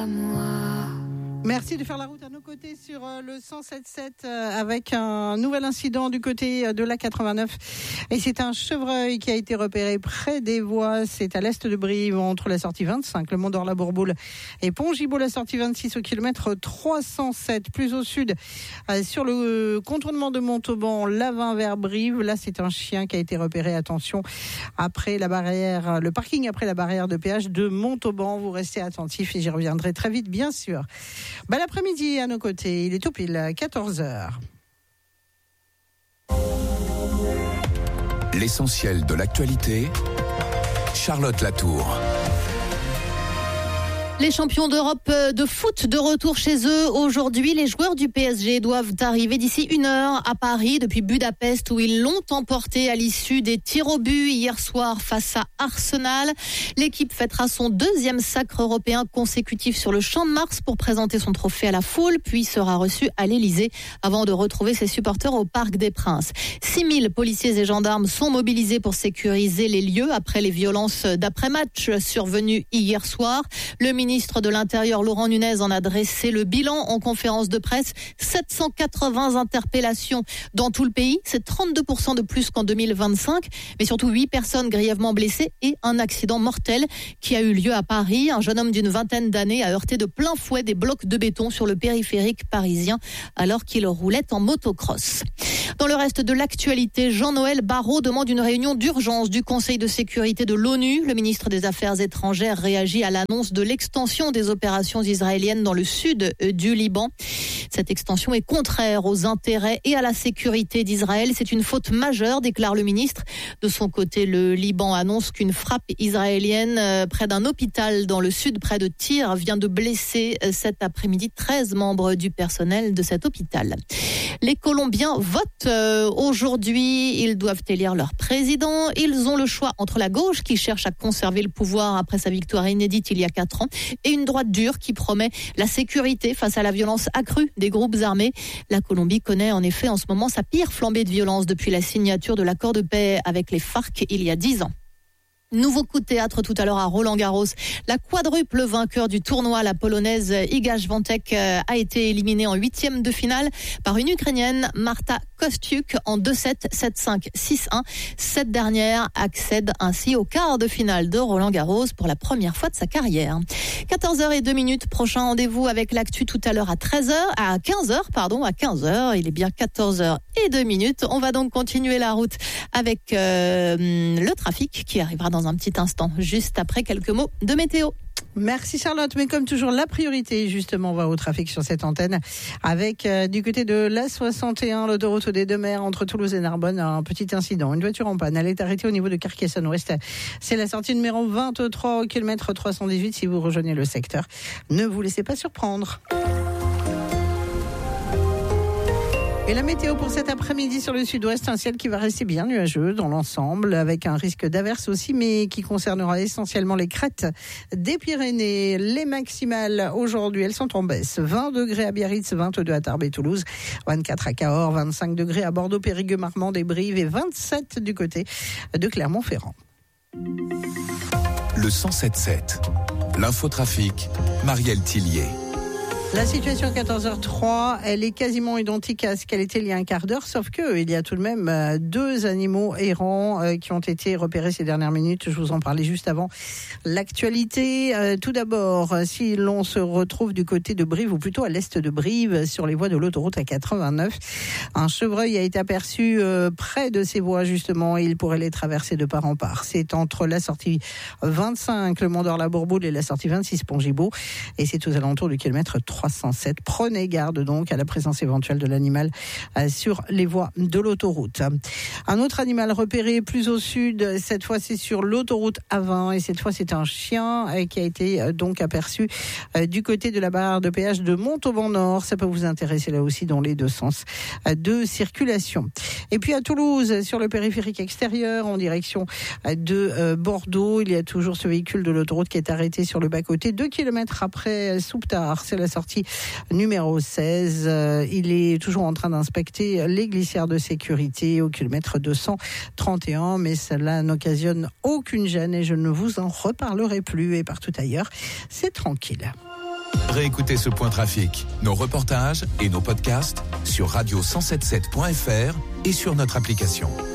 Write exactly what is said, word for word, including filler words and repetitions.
Merci de faire la route à nos côtés sur le cent sept sept avec un nouvel incident du côté de l'A quatre-vingt-neuf. Et c'est un chevreuil qui a été repéré près des voies. C'est à l'est de Brive, entre la sortie vingt-cinq, le Mont d'Or, la Bourboule, et Pont-Gibaud, la sortie vingt-six, au kilomètre trois cent sept. Plus au sud, sur le contournement de Montauban, Lavin vers Brive. Là, c'est un chien qui a été repéré. Attention, après la barrière, le parking après la barrière de péage de Montauban. Vous restez attentifs et j'y reviendrai très vite, bien sûr. Ben, l'après-midi, à nos côtés, il est tout pile quatorze heures. L'essentiel de l'actualité, Charlotte Latour. Les champions d'Europe de foot de retour chez eux aujourd'hui. Les joueurs du P S G doivent arriver d'ici une heure à Paris depuis Budapest où ils l'ont emporté à l'issue des tirs au but hier soir face à Arsenal. L'équipe fêtera son deuxième sacre européen consécutif sur le Champ de Mars pour présenter son trophée à la foule, puis sera reçu à l'Elysée avant de retrouver ses supporters au Parc des Princes. six mille policiers et gendarmes sont mobilisés pour sécuriser les lieux après les violences d'après-match survenues hier soir. Le ministre Le ministre de l'Intérieur, Laurent Nunez, en a dressé le bilan en conférence de presse. sept cent quatre-vingts interpellations dans tout le pays. C'est trente-deux pour cent de plus qu'en deux mille vingt-cinq. Mais surtout huit personnes grièvement blessées et un accident mortel qui a eu lieu à Paris. Un jeune homme d'une vingtaine d'années a heurté de plein fouet des blocs de béton sur le périphérique parisien alors qu'il roulait en motocross. Dans le reste de l'actualité, Jean-Noël Barrot demande une réunion d'urgence du Conseil de sécurité de l'ONU. Le ministre des Affaires étrangères réagit à l'annonce de l'extension des opérations israéliennes dans le sud du Liban. Cette extension est contraire aux intérêts et à la sécurité d'Israël. C'est une faute majeure, déclare le ministre. De son côté, le Liban annonce qu'une frappe israélienne près d'un hôpital dans le sud, près de Tyr, vient de blesser cet après-midi treize membres du personnel de cet hôpital. Les Colombiens votent aujourd'hui. Ils doivent élire leur président. Ils ont le choix entre la gauche qui cherche à conserver le pouvoir après sa victoire inédite il y a quatre ans et une droite dure qui promet la sécurité face à la violence accrue des groupes armés. La Colombie connaît en effet en ce moment sa pire flambée de violence depuis la signature de l'accord de paix avec les FARC il y a dix ans. Nouveau coup de théâtre tout à l'heure à Roland-Garros. La quadruple vainqueur du tournoi, la polonaise Iga Świątek, a été éliminée en huitième de finale par une Ukrainienne, Marta Kostyuk, en deux sept, sept cinq, six un. Cette dernière accède ainsi au quart de finale de Roland-Garros pour la première fois de sa carrière. quatorze heures zéro deux minutes, prochain rendez-vous avec l'actu tout à l'heure à treize heures, à quinze heures, pardon, à quinze heures. Il est bien quatorze heures zéro deux minutes. On va donc continuer la route avec euh, le trafic qui arrivera dans un petit instant, juste après quelques mots de météo. Merci Charlotte, mais comme toujours, la priorité justement va au trafic sur cette antenne avec euh, du côté de l'A soixante et un, l'autoroute des Deux Mers entre Toulouse et Narbonne, un petit incident. Une voiture en panne, elle est arrêtée au niveau de Carcassonne-Ouest. C'est la sortie numéro vingt-trois au kilomètre trois cent dix-huit. Si vous rejoignez le secteur, ne vous laissez pas surprendre. Et la météo pour cet après-midi sur le sud-ouest, un ciel qui va rester bien nuageux dans l'ensemble, avec un risque d'averse aussi, mais qui concernera essentiellement les crêtes des Pyrénées. Les maximales aujourd'hui, elles sont en baisse. vingt degrés à Biarritz, vingt-deux à Tarbes et Toulouse, vingt-quatre à Cahors, vingt-cinq degrés à Bordeaux, Périgueux, Marmande et Brive et vingt-sept du côté de Clermont-Ferrand. Le cent sept sept, l'infotrafic, Marielle Tillier. La situation à quatorze heures trois, elle est quasiment identique à ce qu'elle était il y a un quart d'heure, sauf que il y a tout de même deux animaux errants qui ont été repérés ces dernières minutes. Je vous en parlais juste avant l'actualité. Tout d'abord, si l'on se retrouve du côté de Brive, ou plutôt à l'est de Brive, sur les voies de l'autoroute A quatre-vingt-neuf, un chevreuil a été aperçu près de ces voies justement. Il pourrait les traverser de part en part. C'est entre la sortie vingt-cinq, le Mont d'Or, la Bourboule, et la sortie vingt-six, Pont-Gibaud, et c'est aux alentours du kilomètre trois cent sept. Prenez garde donc à la présence éventuelle de l'animal sur les voies de l'autoroute. Un autre animal repéré plus au sud, cette fois c'est sur l'autoroute A vingt, et cette fois c'est un chien qui a été donc aperçu du côté de la barre de péage de Montauban Nord. Ça peut vous intéresser là aussi dans les deux sens de circulation. Et puis à Toulouse, sur le périphérique extérieur en direction de Bordeaux, il y a toujours ce véhicule de l'autoroute qui est arrêté sur le bas-côté, deux kilomètres après Souptard. C'est la sortie numéro seize. Il est toujours en train d'inspecter les glissières de sécurité au kilomètre deux cent trente et un, mais cela n'occasionne aucune gêne et je ne vous en reparlerai plus. Et partout ailleurs, c'est tranquille. Réécoutez ce point trafic, nos reportages et nos podcasts sur radio cent soixante-dix-sept point f r et sur notre application.